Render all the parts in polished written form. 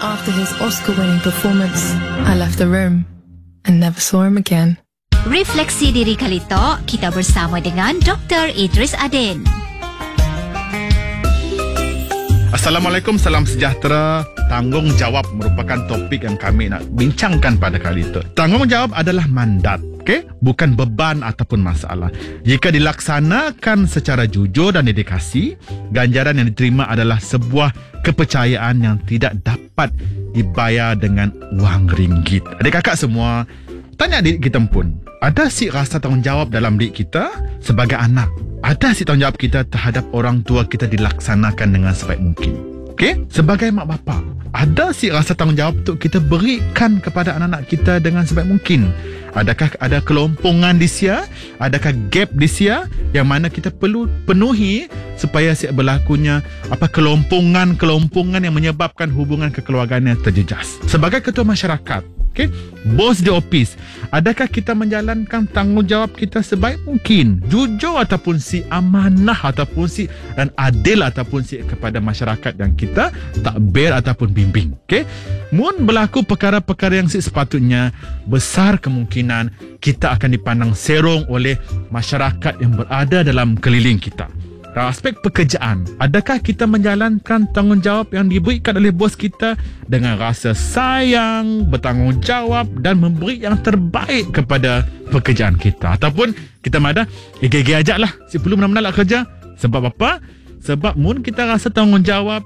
After his Oscar-winning performance, I left the room and never saw him again. Refleksi diri kali tok, kita bersama dengan Dr. Idris Adin. Assalamualaikum, salam sejahtera. Tanggungjawab merupakan topik yang kami nak bincangkan pada kali itu. Tanggungjawab adalah mandat, bukan beban ataupun masalah. Jika dilaksanakan secara jujur dan dedikasi, ganjaran yang diterima adalah sebuah kepercayaan yang tidak dapat dibayar dengan wang ringgit. Adik kakak semua, tanya diri kita pun, ada si rasa tanggungjawab dalam diri kita sebagai anak? Ada si tanggungjawab kita terhadap orang tua kita dilaksanakan dengan sebaik mungkin? Sebagai mak bapa, ada si rasa tanggungjawab tu kita berikan kepada anak-anak kita dengan sebaik mungkin? Adakah ada kelompongan di sia? Adakah gap di sia yang mana kita perlu penuhi supaya berlakunya kelompongan yang menyebabkan hubungan kekeluargaan yang terjejas? Sebagai ketua masyarakat, bos di office, adakah kita menjalankan tanggungjawab kita sebaik mungkin, jujur ataupun si amanah ataupun si dan adil ataupun si kepada masyarakat yang kita takbir ataupun bimbing? Mun berlaku perkara-perkara yang sepatutnya, besar kemungkinan kita akan dipandang serong oleh masyarakat yang berada dalam keliling kita. Dalam aspek pekerjaan, adakah kita menjalankan tanggungjawab yang diberikan oleh bos kita dengan rasa sayang, bertanggungjawab dan memberi yang terbaik kepada pekerjaan kita? Ataupun kita madah, gigi ajak lah, si perlu benar-benar nak kerja. Sebab apa? Sebab mun kita rasa tanggungjawab,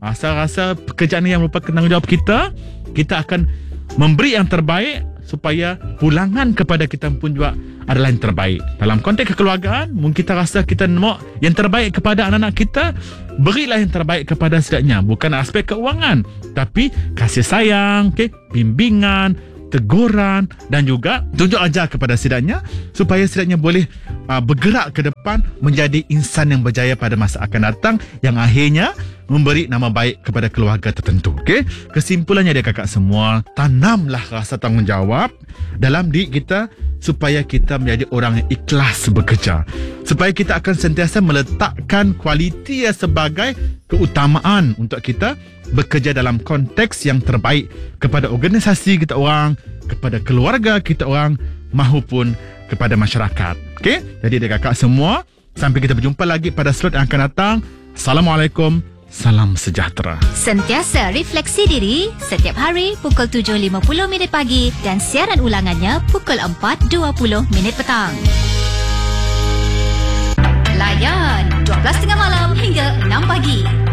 rasa pekerjaan yang merupakan tanggungjawab kita, kita akan memberi yang terbaik supaya pulangan kepada kita pun juga adalah yang terbaik. Dalam konteks kekeluargaan, mungkin kita rasa kita nak yang terbaik kepada anak-anak kita, berilah yang terbaik kepada setidaknya. Bukan aspek keuangan, tapi kasih sayang, bimbingan, teguran dan juga tunjuk ajar kepada setidaknya supaya setidaknya boleh bergerak ke depan menjadi insan yang berjaya pada masa akan datang yang akhirnya memberi nama baik kepada keluarga tertentu. Kesimpulannya dia kakak semua, tanamlah rasa tanggungjawab dalam diri kita supaya kita menjadi orang yang ikhlas bekerja. Supaya kita akan sentiasa meletakkan kualiti sebagai keutamaan untuk kita bekerja dalam konteks yang terbaik kepada organisasi kita orang, kepada keluarga kita orang mahupun kepada masyarakat. Jadi dia kakak semua, sampai kita berjumpa lagi pada slot yang akan datang. Assalamualaikum. Salam sejahtera. Sentiasa refleksi diri setiap hari pukul 7.50 pagi dan siaran ulangannya pukul 4.20 petang. Layan 12.30 malam hingga 6 pagi.